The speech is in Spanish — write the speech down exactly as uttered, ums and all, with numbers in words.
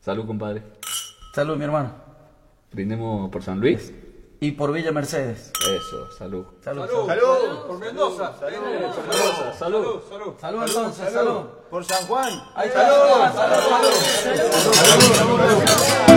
Salud, compadre. Salud, mi hermano. Brindemos por San Luis. Y por Villa Mercedes. Eso, salud. Salud. Salud. Salud. Por Mendoza. Salud. Salud. Salud. Salud. Salud, entonces, salud. Por San Juan. Ahí está. Salud. Salud, salud. Salud, salud.